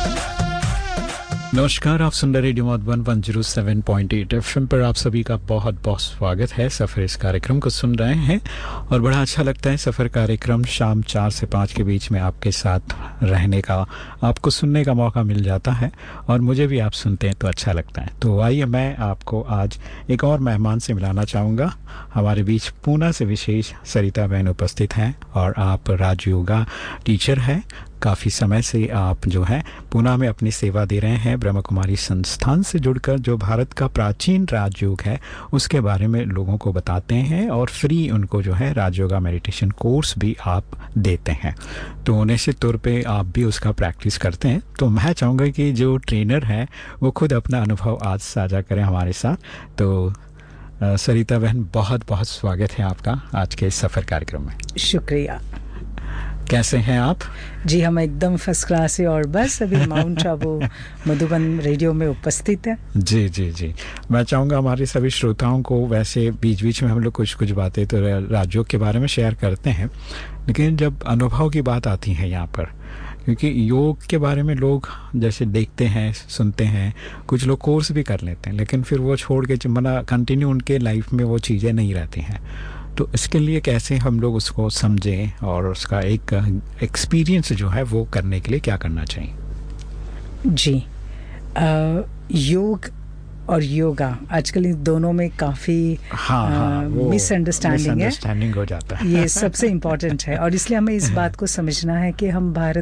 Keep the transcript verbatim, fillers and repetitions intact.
नमस्कार, आप सुन रहे radio Madhuban one zero seven point eight FM पर आप सभी का बहुत बहुत स्वागत है। सफ़र इस कार्यक्रम को सुन रहे हैं और बड़ा अच्छा लगता है। सफ़र कार्यक्रम शाम चार से पाँच के बीच में आपके साथ रहने का, आपको सुनने का मौका मिल जाता है और मुझे भी आप सुनते हैं तो अच्छा लगता है। तो आइए, मैं आपको आज एक और मेहमान से मिलाना चाहूँगा। हमारे बीच पूना से विशेष सरिता बहन उपस्थित हैं और आप राजयोगा टीचर हैं। काफ़ी समय से आप जो है पूना में अपनी सेवा दे रहे हैं। ब्रह्म कुमारी संस्थान से जुड़कर जो भारत का प्राचीन राजयोग है उसके बारे में लोगों को बताते हैं और फ्री उनको जो है राजयोगा मेडिटेशन कोर्स भी आप देते हैं। तो निश्चित तौर पे आप भी उसका प्रैक्टिस करते हैं। तो मैं चाहूँगा कि जो ट्रेनर है वो खुद अपना अनुभव आज साझा करें हमारे साथ। तो सरिता बहन, बहुत बहुत स्वागत है आपका आज के इस सफ़र कार्यक्रम में। शुक्रिया। कैसे हैं आप? जी, हम एकदम फर्स्ट क्लास है और बस अभी माउंट आबू मधुबन रेडियो में उपस्थित है। जी जी जी मैं चाहूँगा हमारे सभी श्रोताओं को, वैसे बीच बीच में हम लोग कुछ कुछ बातें तो राजयोग के बारे में शेयर करते हैं, लेकिन जब अनुभव की बात आती है यहाँ पर, क्योंकि योग के बारे में लोग जैसे देखते हैं, सुनते हैं, कुछ लोग कोर्स भी कर लेते हैं, लेकिन फिर वो छोड़ के मना कंटिन्यू उनके लाइफ में वो चीज़ें नहीं रहती हैं। तो इसके लिए कैसे हम लोग उसको समझें और उसका एक एक्सपीरियंस जो है वो करने के लिए क्या करना चाहिए? जी, आ, योग और योगा आजकल इन दोनों में काफ़ी हाँ, हाँ, मिसअंडरस्टैंडिंग है, हो जाता है। ये सबसे इम्पोर्टेंट है और इसलिए हमें इस बात को समझना है कि हम भारत